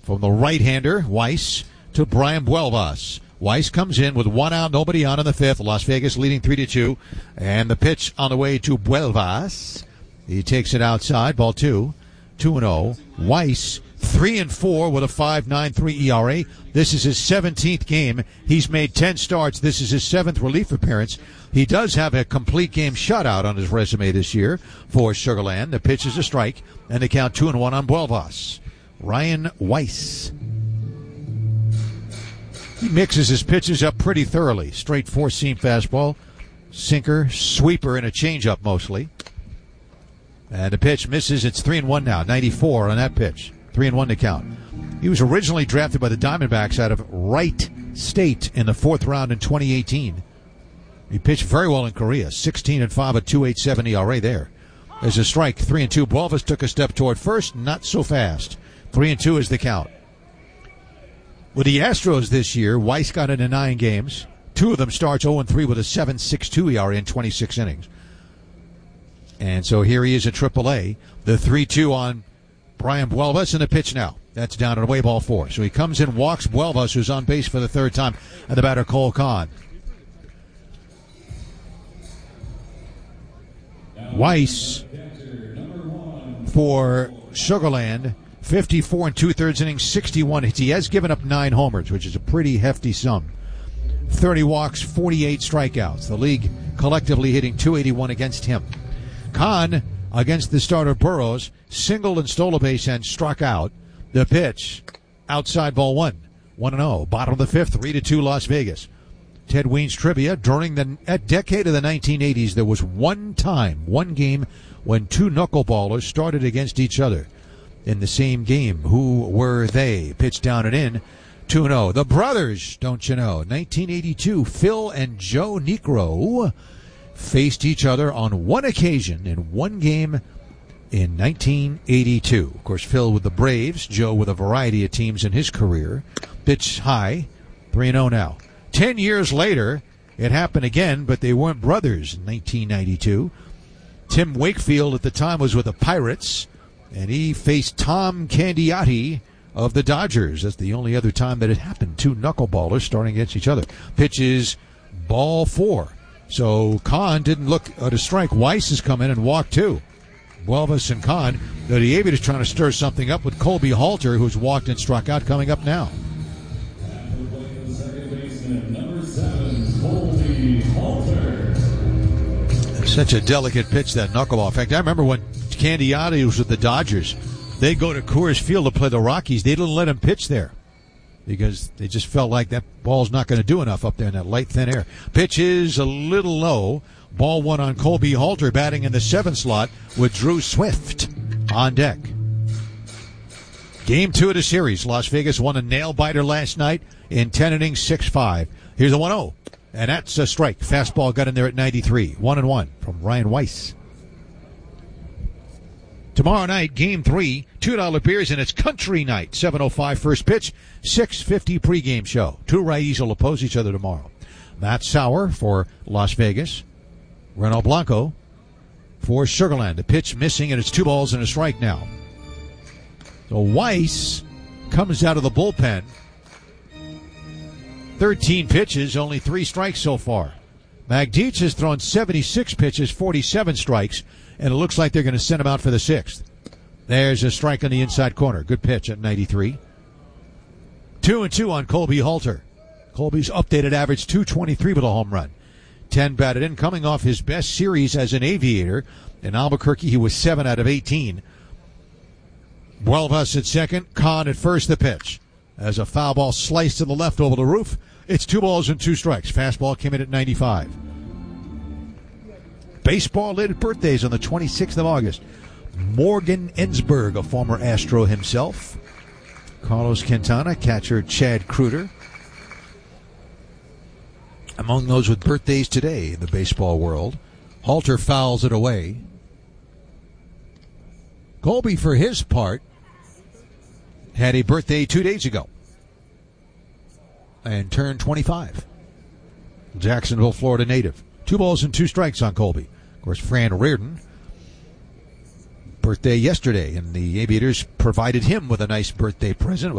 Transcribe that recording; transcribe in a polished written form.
From the right-hander, Weiss, to Brian Buelvas. Weiss comes in with one out, nobody on in the fifth. Las Vegas leading 3-2. And the pitch on the way to Buelvas. He takes it outside, ball 2. 2-0. Weiss, 3-4 with a 5.93 ERA. This is his 17th game. He's made 10 starts. This is his 7th relief appearance. He does have a complete game shutout on his resume this year for Sugar Land. The pitch is a strike, and they count 2-1 on Buelvas. Ryan Weiss. He mixes his pitches up pretty thoroughly. Straight four-seam fastball, sinker, sweeper, and a changeup mostly. And the pitch misses. It's 3-1 now. 94 on that pitch. 3-1 to count. He was originally drafted by the Diamondbacks out of Wright State in the 4th round in 2018. He pitched very well in Korea. 16-5, a 2.87 ERA there. There's a strike. 3-2. Buelvas took a step toward first. Not so fast. 3-2 is the count. With the Astros this year, Weiss got into 9 games. 2 of them starts 0-3 with a 7.62 ERA in 26 innings. And so here he is at AAA. The 3-2 on Brian Buelvas, and the pitch now. That's down and away, ball 4. So he comes in, walks Buelvas, who's on base for the 3rd time, and the batter Cole Kahn. Weiss for Sugar Land, 54 2/3 innings, 61 hits. He has given up 9 homers, which is a pretty hefty sum. 30 walks, 48 strikeouts. The league collectively hitting .281 against him. Kahn, against the starter Burrows, singled and stole a base and struck out. The pitch, outside ball 1. 1-0. Bottom of the 5th, 3-2 Las Vegas. Ted Weins trivia. During the decade of the 1980s, there was one game, when 2 knuckleballers started against each other in the same game. Who were they? Pitch down and in. 2-0. The brothers, don't you know? 1982, Phil and Joe Niekro faced each other on one occasion in one game in 1982. Of course, Phil with the Braves, Joe with a variety of teams in his career. Pitch high, 3-0 now. 10 years later, it happened again, but they weren't brothers in 1992. Tim Wakefield at the time was with the Pirates, and he faced Tom Candiotti of the Dodgers. That's the only other time that it happened. 2 knuckleballers starting against each other. Pitch is ball 4. So Kahn didn't look at a strike. Weiss has come in and walked 2. Buelvas and Kahn. The Aviators trying to stir something up with Colby Halter, who's walked and struck out, coming up now. Such a delicate pitch, that knuckleball. In fact, I remember when Candiotti was with the Dodgers, they'd go to Coors Field to play the Rockies. They didn't let him pitch there because they just felt like that ball's not going to do enough up there in that light, thin air. Pitch is a little low. Ball 1 on Colby Halter, batting in the 7th slot with Drew Swift on deck. Game 2 of the series. Las Vegas won a nail-biter last night in 10 innings, 6-5. Here's a 1-0. And that's a strike. Fastball got in there at 93. 1-1 from Ryan Weiss. Tomorrow night, Game 3, $2 beers, and it's country night. 7:05 first pitch, 6:50 pregame show. 2 righties will oppose each other tomorrow. Matt Sauer for Las Vegas. Reno Blanco for Sugar Land. The pitch missing, and it's 2 balls and a strike now. So Weiss comes out of the bullpen. 13 pitches, only 3 strikes so far. Magdic has thrown 76 pitches, 47 strikes, and it looks like they're going to send him out for the 6th. There's a strike on the inside corner. Good pitch at 93. 2-2 on Colby Halter. Colby's updated average, 223 with a home run. 10 batted in, coming off his best series as an Aviator. In Albuquerque, he was 7 out of 18. Buelvas at second, Kahn at first. The pitch as a foul ball sliced to the left over the roof. It's 2 balls and 2 strikes. Fastball came in at 95. Baseball-related birthdays on the 26th of August. Morgan Ensberg, a former Astro himself. Carlos Quintana, catcher Chad Kruder. Among those with birthdays today in the baseball world. Halter fouls it away. Colby, for his part, had a birthday 2 days ago and turned 25. Jacksonville, Florida native. 2 balls and 2 strikes on Colby. Of course, Fran Reardon, birthday yesterday, and the Aviators provided him with a nice birthday present.